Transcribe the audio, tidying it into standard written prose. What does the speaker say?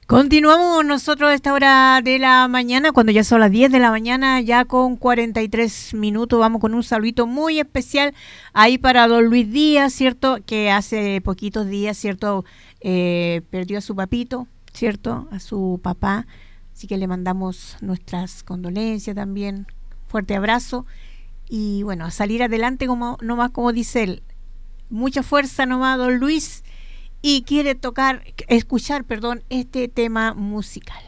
Continuamos nosotros a esta hora de la mañana, cuando ya son las 10 de la mañana, ya con 43 minutos. Vamos con un saludito muy especial ahí para don Luis Díaz, ¿cierto? Que hace poquitos días, ¿cierto? Perdió a su papito, ¿cierto? A su papá. Así que le mandamos nuestras condolencias también. Fuerte abrazo. Y bueno, a salir adelante, como nomás como dice él. Mucha fuerza nomás, don Luis. Y quiere escuchar, este tema musical.